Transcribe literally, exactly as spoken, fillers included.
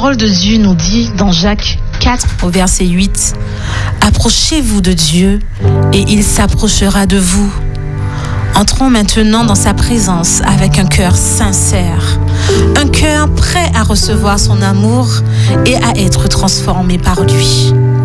parole de Dieu nous dit dans Jacques quatre au verset huit, « Approchez-vous de Dieu et il s'approchera de vous. » Entrons maintenant dans sa présence avec un cœur sincère, un cœur prêt à recevoir son amour et à être transformé par lui.